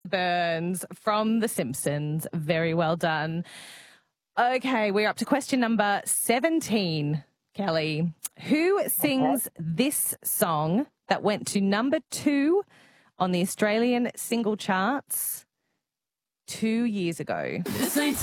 Burns from The Simpsons. Very well done. Okay, we're up to question number 17, Kelly. Who sings this song that went to number 2 on the Australian single charts 2 years ago?